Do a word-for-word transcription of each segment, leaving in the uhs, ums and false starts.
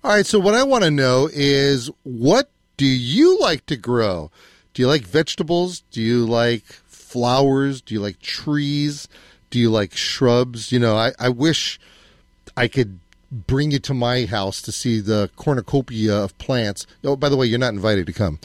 All right, so what I want to know is, what do you like to grow? Do you like vegetables? Do you like flowers? Do you like trees? Do you like shrubs? You know, I, I wish I could bring you to my house to see the cornucopia of plants. Oh, by the way, you're not invited to come.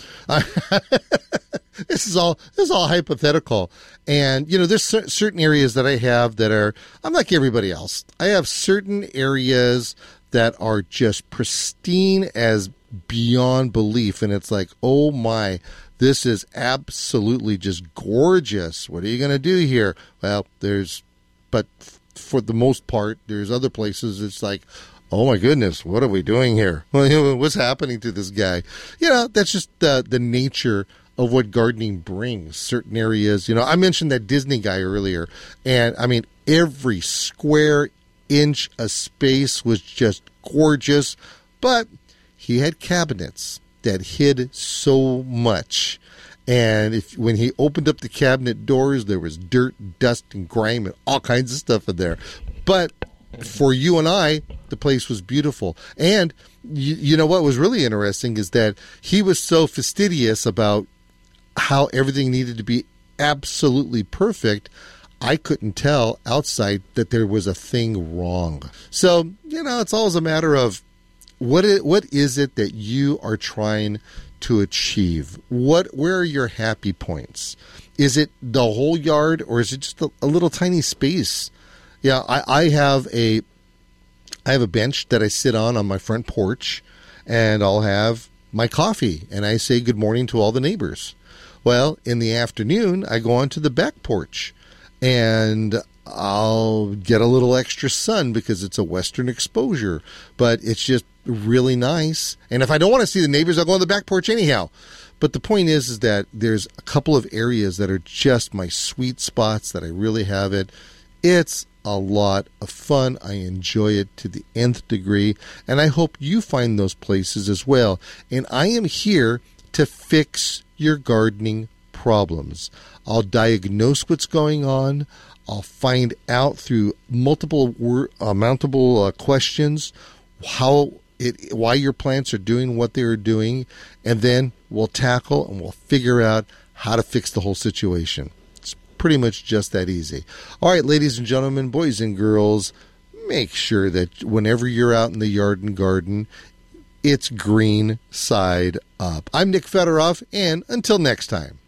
This is all this is all hypothetical. And, you know, there's cer- certain areas that I have that are, I'm like everybody else. I have certain areas that are just pristine as beyond belief. And it's like, oh my, this is absolutely just gorgeous. What are you going to do here? Well, there's, but f- for the most part, there's other places it's like, oh my goodness, what are we doing here? What's happening to this guy? You know, that's just the, the nature of what gardening brings. Certain areas, you know, I mentioned that Disney guy earlier, and I mean, every square inch of space was just gorgeous, but he had cabinets that hid so much. And if when he opened up the cabinet doors, there was dirt, dust, and grime and all kinds of stuff in there. But for you and I, the place was beautiful. And you, you know what was really interesting is that he was so fastidious about how everything needed to be absolutely perfect. I couldn't tell outside that there was a thing wrong. So, you know, it's always a matter of what is, what is it that you are trying to achieve? What, where are your happy points? Is it the whole yard, or is it just a, a little tiny space? Yeah, I, I have a, I have a bench that I sit on on my front porch, and I'll have my coffee, and I say good morning to all the neighbors. Well, in the afternoon, I go onto the back porch, and I'll get a little extra sun because it's a western exposure, but it's just really nice. And if I don't want to see the neighbors, I'll go on the back porch anyhow. But the point is, is that there's a couple of areas that are just my sweet spots that I really have it. It's a lot of fun. I enjoy it to the nth degree, and I hope you find those places as well. And I am here to fix your gardening problems. I'll diagnose what's going on. I'll find out through multiple wor- uh, mountable uh, questions how it, why your plants are doing what they're doing, and then we'll tackle and we'll figure out how to fix the whole situation. It's pretty much just that easy. All right, ladies and gentlemen, boys and girls, make sure that whenever you're out in the yard and garden, it's green side up. I'm Nick Federoff, and until next time.